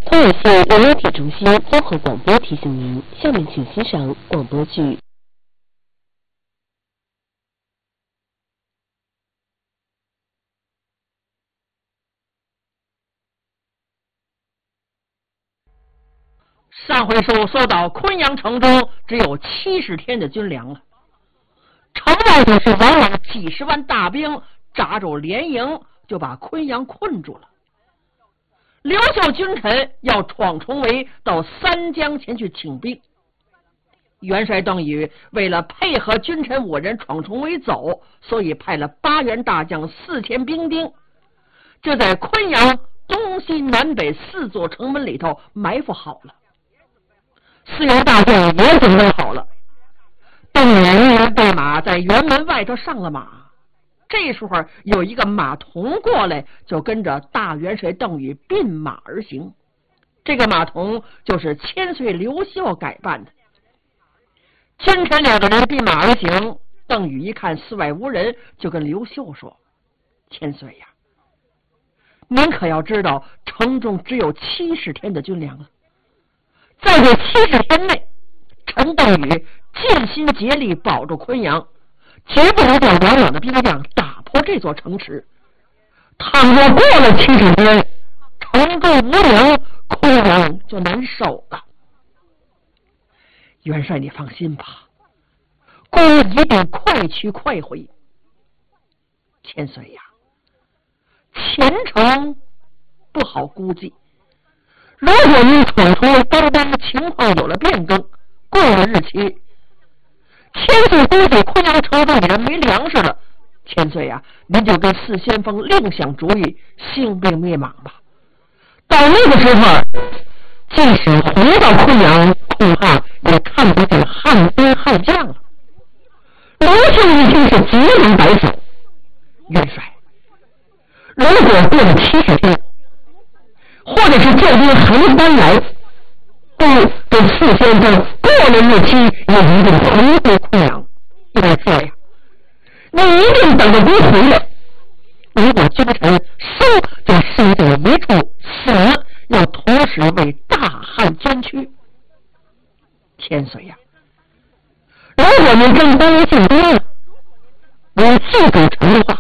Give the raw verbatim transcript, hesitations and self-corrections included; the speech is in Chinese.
通武县流流体中心综合广播提醒您，下面请欣赏广播剧。 上回书说到昆阳城中只有七十天的军粮了，城外头是往往几十万大兵扎住连营，就把昆阳困住了。刘秀君臣要闯重围到三江前去请兵，元帅邓禹为了配合君臣五人闯重围走，所以派了八员大将四千兵丁，就在昆阳东西南北四座城门里头埋伏好了。四员大将也准备好了，邓禹人员备马在辕门外头上了马。这时候有一个马童过来，就跟着大元帅邓禹并马而行。这个马童就是千岁刘秀改扮的。君臣两个人并马而行，邓禹一看四外无人，就跟刘秀说：千岁呀，您可要知道城中只有七十天的军粮了，在这七十天内，陈邓禹尽心竭力保住昆阳，绝不能叫两两的兵将打破这座城池。倘若过了七十天，城中无粮，昆阳就难守了。元帅你放心吧，孤一定快去快回。千岁呀，前程不好估计，如果你闯出了刚刚情况有了变更，过了日期，千岁估计昆阳城中的人没粮食了，千岁呀，您就跟四先锋另想主意，兴兵灭莽吧。到那个时候，即使回到昆阳，恐怕也看不见汉兵汉将了。刘秀一听是急忙摆手：元帅，如果过了七十天，或者是这兵横搬来，不给四先生过了日期也一定回归昆阳。元帅呀，你一定等着不回来。如果君臣生就生在一处，死要同时为大汉捐躯。千岁呀，如果您真不进兵了，我记住城的话，